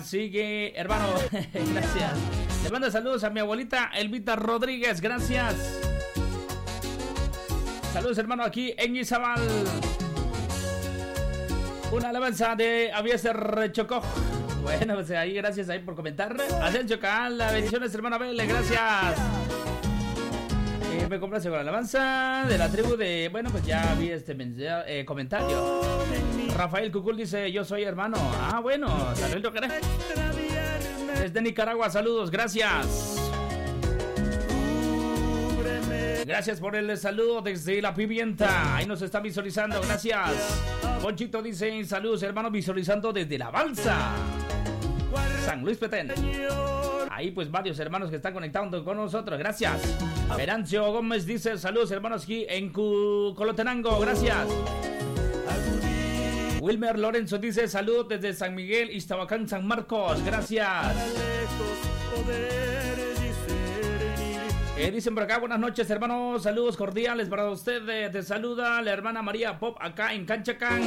Sigue, hermano. Gracias. Le mando saludos a mi abuelita Elvita Rodríguez. Gracias. Saludos, hermano, aquí en Izabal. Una alabanza de Avieser Chocó. Bueno, pues ahí, gracias ahí por comentar. Ascenso Cal, bendiciones, hermano Abel, gracias. Me complace con la alabanza de la tribu de... Bueno, pues ya vi este comentario. Rafael Cucul dice, yo soy hermano. Ah, bueno, saludos, desde Nicaragua, saludos, gracias. Gracias por el saludo desde La Pimienta. Ahí nos está visualizando, gracias. Ponchito dice, saludos, hermano, visualizando desde La Balsa, San Luis Petén. Ahí pues varios hermanos que están conectando con nosotros, gracias. Verancio Gómez dice, saludos, hermanos, aquí en Colotenango, gracias. Wilmer Lorenzo dice, saludos desde San Miguel, Iztabacán, San Marcos, gracias. Dicen por acá, buenas noches, hermanos, saludos cordiales para usted. Te saluda la hermana María Pop acá en Canchacán.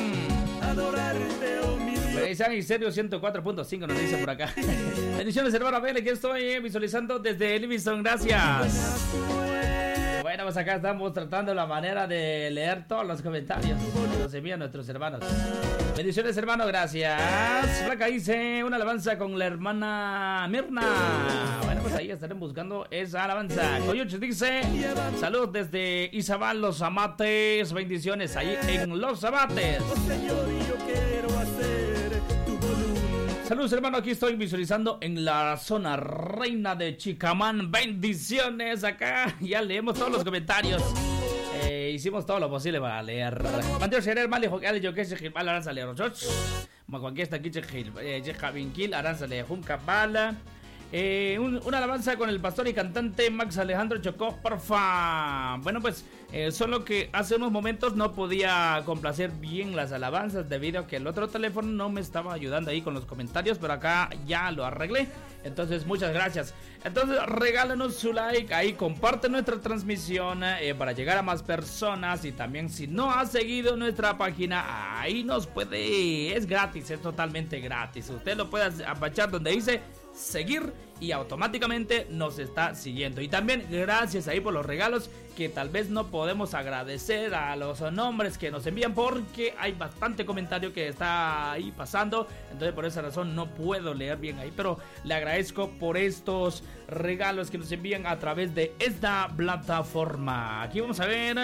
San Iserio 104.5 nos dice por acá. Bendiciones, hermano Abel, que estoy visualizando desde Livingston, gracias. Bueno, pues acá estamos tratando la manera de leer todos los comentarios que nos envían nuestros hermanos. Bendiciones, hermano, gracias. Flaca dice, una alabanza con la hermana Mirna. Bueno, pues ahí estaremos buscando esa alabanza. Coyoche dice, saludos desde Izabal, Los Amates. Bendiciones ahí en Los Amates. Saludos, hermano, aquí estoy visualizando en la zona reina de Chicamán. Bendiciones acá. Ya leemos todos los comentarios. Hicimos todo lo posible para leer. Manteo Xerer, Mali, Jocal, Yokesh, Gilbal, Aranzale, Rochoch. Macuanquesta, Kiche, Jejavinquil, Aranzale, Juncabala. Una alabanza con el pastor y cantante Max Alejandro Chocó, porfa. Bueno, pues solo que hace unos momentos no podía complacer bien las alabanzas debido a que el otro teléfono no me estaba ayudando ahí con los comentarios, pero acá ya lo arreglé. Entonces, muchas gracias. Entonces, regálanos su like ahí, comparte nuestra transmisión para llegar a más personas. Y también, si no has seguido nuestra página, ahí nos puede, es gratis, es totalmente gratis. Usted lo puede apachar donde dice seguir y automáticamente nos está siguiendo. Y también gracias ahí por los regalos, que tal vez no podemos agradecer a los nombres que nos envían porque hay bastante comentario que está ahí pasando. Entonces por esa razón no puedo leer bien ahí, pero le agradezco por estos regalos que nos envían a través de esta plataforma. Aquí vamos a ver...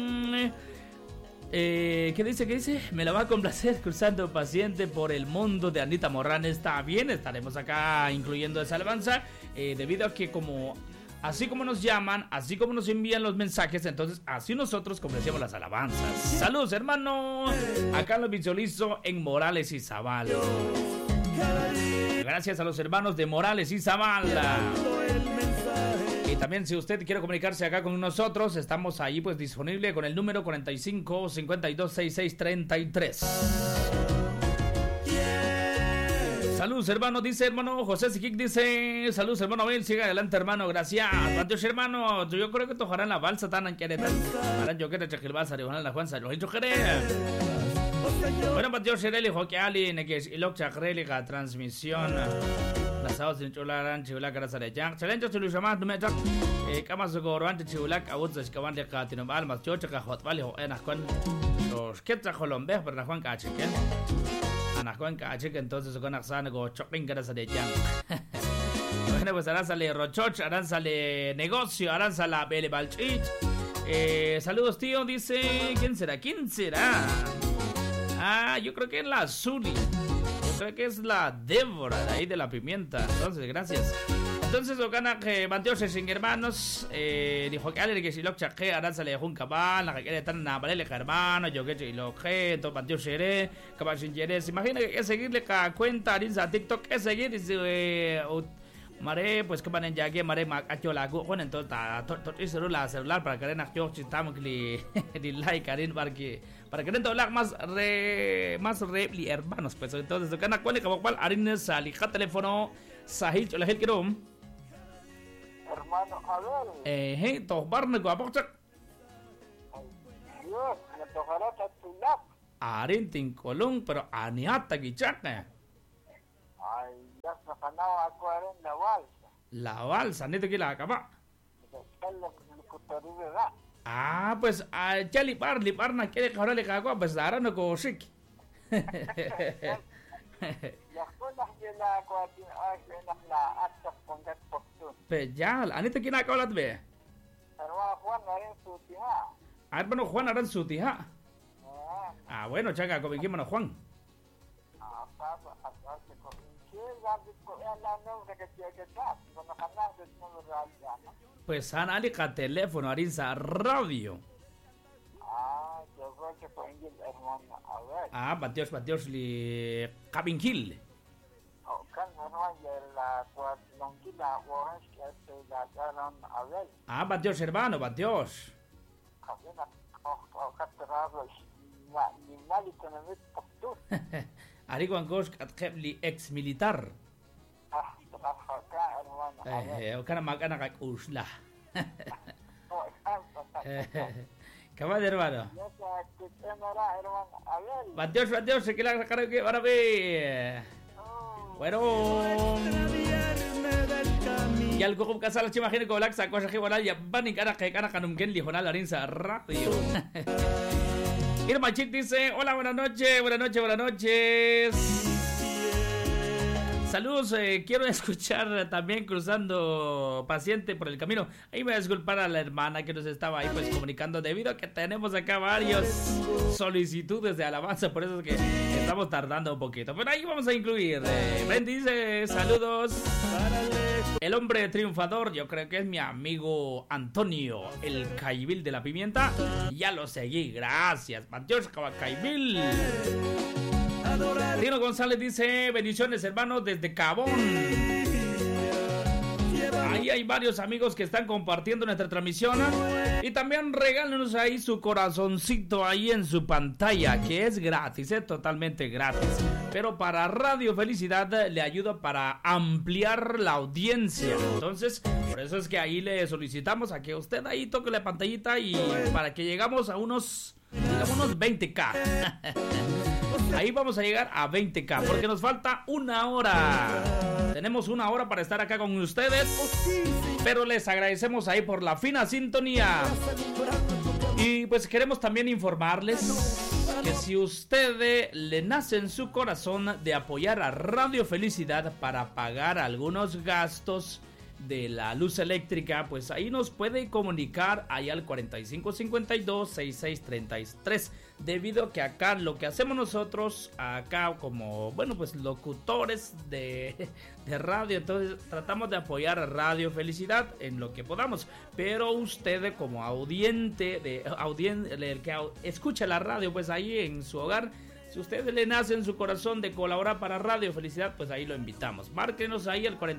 ¿Qué dice? Me la va a complacer cruzando paciente por el mundo de Anita Morán. Está bien, estaremos acá incluyendo esa alabanza, debido a que así como nos llaman, así como nos envían los mensajes, entonces así nosotros complacemos las alabanzas. Saludos, hermano. Acá lo visualizo en Morales y Zavala. Gracias a los hermanos de Morales y Zavala. Y también si usted quiere comunicarse acá con nosotros, estamos ahí pues disponible con el número 45 52 66 33. Saludos, hermano, dice hermano José Siquic, dice saludos, hermano Abel, siga adelante, hermano, gracias. Adiós, hermano, yo creo que tojarán la balsa tan anqueretan. Harán yo que te cheque el balsa, Juan la Juan, saludos, yo queré. Bueno, Mateo Xereli, Joque Ali, Neques y Loc Chacreli, la transmisión. Nasaos sin chularan, chulak, Rasarejang, Chalencho Chuluchamat, Numetak, Camas Gorante, Chulak, Abuts, Caban de Catinum Almas, Chocha, Hot Valley, Enacon, los Ketra Colombe, pero Juan Cachiken, Anajuan Cachiken, entonces con Axanago, Chopping, Rasarejang. Bueno, pues Aranzale Rochoch, Aranzale Negocio, Aranzala Bele Balchich. Saludos, tío, dice, ¿quién será? Ah, yo creo que es la Zuli. Yo creo que es la Débora de ahí de La Pimienta. Entonces, gracias. Entonces, Ocana que Manteose sin hermanos, dijo que Ale que si lo chaque, Aranzale de Juncabal, la que tan Navarele hermano, yo que si lo que, todo Manteose, Caballin imagina que es seguirle cada cuenta, Arinza TikTok, es seguir y Mare, pues que van en ya que Mare Macacho la bueno, entonces es celular para que den acción estamos que le like Karin para que den hablar más hermanos, pues entonces su canal cuál como cual Arines salija teléfono Sahil la gel quiero hermano Abel toh barne ko apok Dios me tojará tatulak Arin tin kolong pero aniata gichak ay La balsa, nito que la acaba. Pues ya lipar na quiere que ahora le cago, pues ahora no como chic. Pues ya, anito que na kaulat be. Bueno, Juan Aran Sutiha. Bueno, chaca, como dijimos Juan. Pues anali ka teléfono arinsa radio. Batios li Kabingil. Batios hermano, Batios. Ari Guangos li ex militar. Kana magana kay usla. Kawan hermano. Batios, se queda claro que ahora ve. Bueno. Y algo como casar la chima gene con laxa cosa que volar ya van y cara kanum gen li jonal arinsa radio. Irma Chic dice, hola, buenas noches. Saludos, quiero escuchar también cruzando paciente por el camino. Ahí me voy a disculpar a la hermana que nos estaba ahí pues comunicando debido a que tenemos acá varias solicitudes de alabanza, por eso es que estamos tardando un poquito. Pero ahí vamos a incluir. Bendice, saludos. El hombre triunfador, yo creo que es mi amigo Antonio, el Caibil de la Pimienta. Ya lo seguí, gracias. Dios, Caibil. Dino González dice, bendiciones hermanos desde Cabón. Ahí hay varios amigos que están compartiendo nuestra transmisión. Y también regálenos ahí su corazoncito ahí en su pantalla, que es gratis, totalmente gratis. Pero para Radio Felicidad le ayuda para ampliar la audiencia. Entonces, por eso es que ahí le solicitamos a que usted ahí toque la pantallita y para que llegamos a unos 20k. Ahí vamos a llegar a 20k porque nos falta una hora. Tenemos una hora para estar acá con ustedes, pero les agradecemos ahí por la fina sintonía. Y pues queremos también informarles que si usted le nace en su corazón de apoyar a Radio Felicidad para pagar algunos gastos de la luz eléctrica, pues ahí nos puede comunicar ahí al 4552-6633, debido a que acá lo que hacemos nosotros acá como, bueno, pues locutores de radio, entonces tratamos de apoyar a Radio Felicidad en lo que podamos, pero usted como el que escucha la radio, pues ahí en su hogar, si usted le nace en su corazón de colaborar para Radio Felicidad, pues ahí lo invitamos. Márquenos ahí al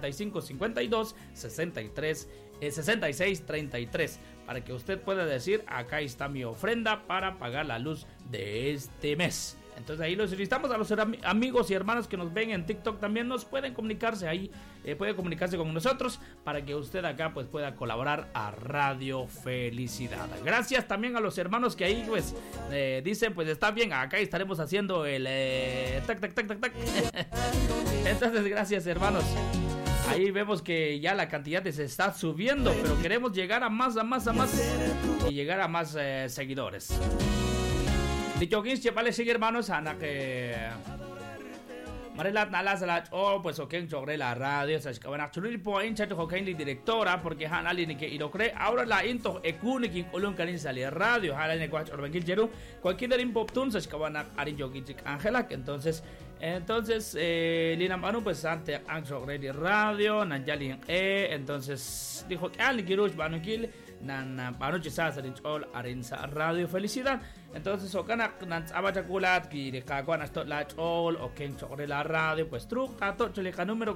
4552-6633 para que usted pueda decir, acá está mi ofrenda para pagar la luz de este mes. Entonces ahí los solicitamos a los amigos y hermanos que nos ven en TikTok, también nos pueden comunicarse ahí, puede comunicarse con nosotros para que usted acá pues pueda colaborar a Radio Felicidad. Gracias también a los hermanos que ahí pues dicen, pues está bien, acá estaremos haciendo el tac. Entonces gracias hermanos. Ahí vemos que ya la cantidad se está subiendo, pero queremos llegar a más y llegar a más seguidores. Dicho que vale sigue hermanos ana que Marelat Nalazalat pues ok sobre la radio se acaban chulil po hincha to hokain directora porque han ali que lo cree ahora la into ekuni ulun kanin sale radio hala ne kwach orbenkil jeru cualquier del impoptun se acaban ari jogichik Angela entonces Lina Manu pues ante Angel Radio Nanjali entonces dijo que al girush banukil nan panoche sa sa all arinsa Radio Felicidad. Entonces okana nan abachakulat ki de kakwan hasta la all oken sobre la radio pues truc tato cheleca número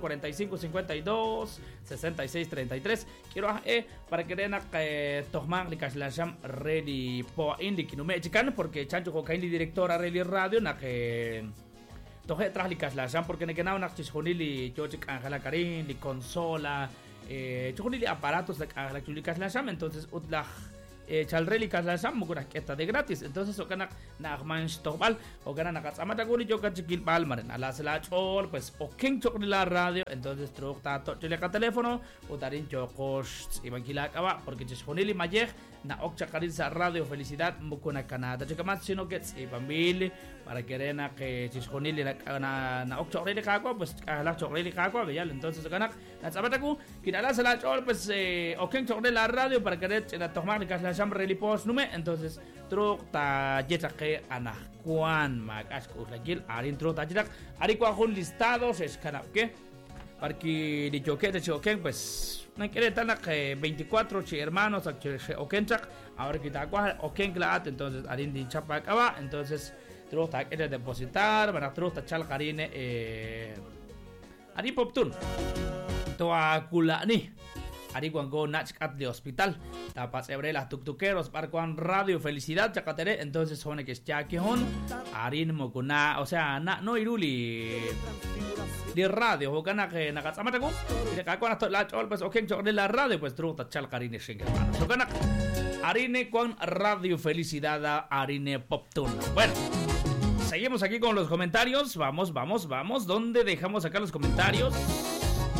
4552-6633 quiero para que den tohman likashlam ready po indi kinumechikan porque chancho kokain directora Ready Radio na que toje tras likashlam porque ne kenao nak chisjonili chochik Angela Karin li consola chujunili aparatos de la chulika slasham entonces utlah chalreli kaslasam mukuna keta de gratis. Entonces o kana nagmanch tobal o kana nakasamata guri yo kachikil palmaren alas la chol pues o king chokni la radio. Entonces truk tato chile ka teléfono o tarin chokos iban kila kaba porque chishonili mayej na okcha karin sa radio felicidad mukuna kanada chikamat sino que pambili para querena que chishonili na okcha oreli kakwa pues la choreli kakwa beyal. Entonces kana nasamata ku kinala sa la chol pues o king chokni la radio para querer na tomar kaslasam relipos nume. Entonces truk ta jetak ke anak kuan magas kuslagil arin truk ta jetak ari kwa hun listados es kana que para que de choque de choque pues no quiere tan que 24 hermanos o kenchak ahora que ta kwa o ken glat. Entonces arin din chapa acaba. Entonces truk ta que depositar para truk ta chal karine ari poptun to akula ni ari cuando nach at de hospital tapas ebrelas tuktukeros para con radio felicidad chacatere. Entonces son que ya que hon arin mokuna o sea no iruli de radio o kana que nakasamata ko de ka con la chol pues okay chol de la radio pues truta chal karine shinga so kana arine con radio felicidad arine poptun. Bueno, seguimos aquí con los comentarios. Vamos. ¿Dónde dejamos acá los comentarios?